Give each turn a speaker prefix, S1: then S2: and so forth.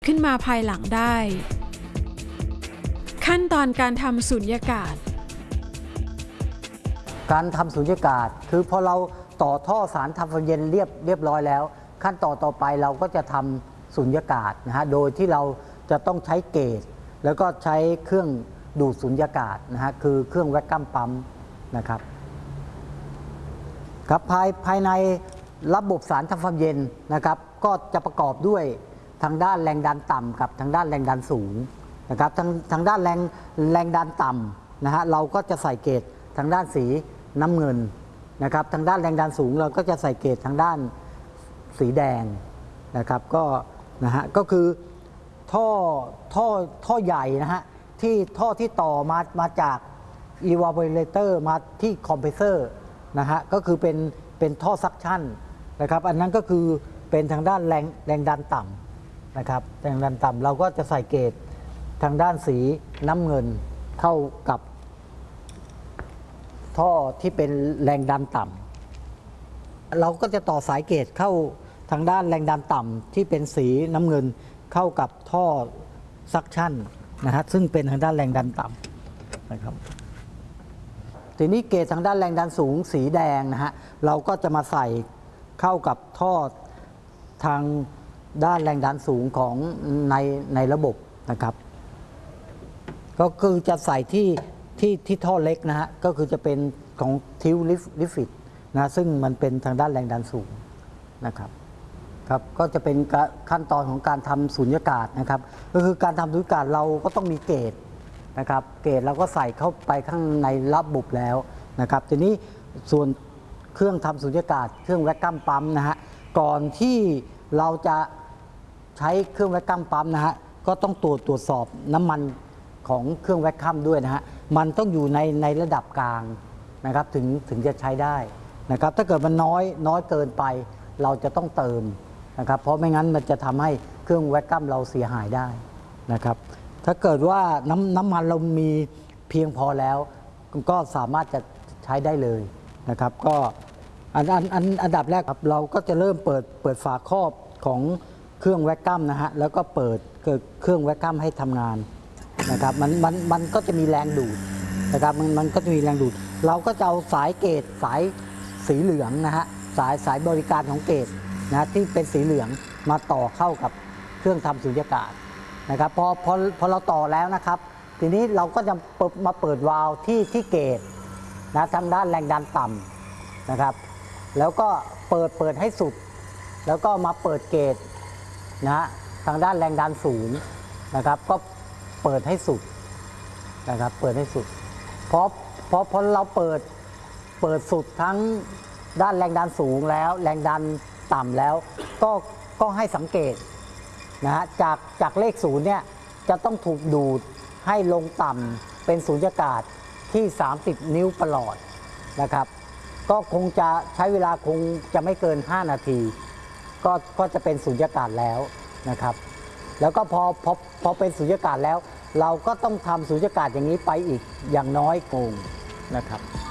S1: ขึ้นมาภายหลังได้ขั้นตอนการทำสุญญากาศ
S2: การทำสุญญากาศคือพอเราต่อท่อสารทำความเย็นเรียบร้อยแล้วขั้นตอนต่อไปเราก็จะทำสุญญากาศนะฮะโดยที่เราจะต้องใช้เกจแล้วก็ใช้เครื่องดูดสุญญากาศนะฮะคือเครื่องแวคคัมปั๊มนะครับครับภายในระบบสารทำความเย็นนะครับก็จะประกอบด้วยทางด้านแรงดันต่ำกับทางด้านแรงดันสูงนะครับทางด้านแรงดันต่ำนะฮะเราก็จะใส่เกจทางด้านสีน้ำเงินนะครับทางด้านแรงดันสูงเราก็จะใส่เกจทางด้านสีแดงนะครับก็คือท่อใหญ่นะฮะที่ท่อที่ต่อมาจาก evaporator มาที่คอมเพรสเซอร์นะฮะก็คือเป็นท่อซักชั่นนะครับอันนั้นก็คือเป็นทางด้านแรงดันต่ำนะครับแรงดันต่ำเราก็จะใส่เกจทางด้านสีน้ำเงินเข้ากับท่อที่เป็นแรงดันต่ำเราก็จะต่อสายเกจเข้าทางด้านแรงดันต่ำที่เป็นสีน้ำเงินเข้ากับท่อซักชั่นนะฮะซึ่งเป็นทางด้านแรงดันต่ำนะครับทีนี้เกจทางด้านแรงดันสูงสีแดงนะฮะเราก็จะมาใส่เข้ากับท่อทางด้านแรงดันสูงของในระบบนะครับก็คือจะใส่ที่ท่อเล็กนะฮะก็คือจะเป็นของทิวลิฟิตนะซึ่งมันเป็นทางด้านแรงดันสูงนะครับก็จะเป็นขั้นตอนของการทำสุญญากาศนะครับก็คือการทำสุญญากาศเราก็ต้องมีเกจนะครับเกจเราก็ใส่เข้าไปข้างในระบบแล้วนะครับทีนี้ส่วนเครื่องทำสุญญากาศเครื่องแวคคัมปั๊มนะฮะก่อนที่เราจะใช้เครื่องแวคคัมปั๊มนะฮะก็ต้องตรวจสอบน้ำมันของเครื่องแวคคัมด้วยนะฮะมันต้องอยู่ในระดับกลางนะครับถึงจะใช้ได้นะครับถ้าเกิดมันน้อยเกินไปเราจะต้องเติมนะครับเพราะไม่งั้นมันจะทำให้เครื่องแวคคัมเราเสียหายได้นะครับถ้าเกิดว่าน้ำมันเรามีเพียงพอแล้วก็สามารถจะใช้ได้เลยนะครับก็อันดับแรกครับเราก็จะเริ่มเปิดฝาครอบของเครื่องแวคคัมนะฮะแล้วก็เปิดเครื่องแวคคัมให้ทำงานนะครับมันก็จะมีแรงดูดนะครับมันก็จะมีแรงดูดเราก็จะเอาสายเกจสายสีเหลืองนะฮะสายบริการของเกจนะที่เป็นสีเหลืองมาต่อเข้ากับเครื่องทำสุญญากาศนะครับพอเราต่อแล้วนะครับทีนี้เราก็จะมาเปิดวาล์วที่เกจนะทางด้านแรงดันต่ำนะครับแล้วก็เปิดให้สุดแล้วก็มาเปิดเกจนะฮะทางด้านแรงดันสูงนะครับก็เปิดให้สุดนะครับเปิดให้สุดพอเราเปิดสุดทั้งด้านแรงดันสูงแล้วแรงดันต่ำแล้วก็ให้สังเกตนะฮะจากเลข0เนี่ยจะต้องถูกดูดให้ลงต่ำเป็นสุญญากาศที่30นิ้วประหลอดนะครับก็คงจะใช้เวลาคงจะไม่เกิน5นาทีก็จะเป็นสุญญากาศแล้วนะครับแล้วก็พอเป็นสุญญากาศแล้วเราก็ต้องทำสุญญากาศอย่างนี้ไปอีกอย่างน้อยโกงนะครับ